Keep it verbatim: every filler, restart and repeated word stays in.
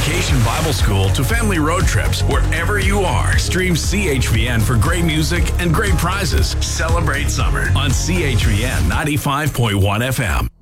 Vacation Bible School to family road trips, wherever you are, stream C H V N for great music and great prizes. Celebrate summer on C H V N ninety-five point one F M.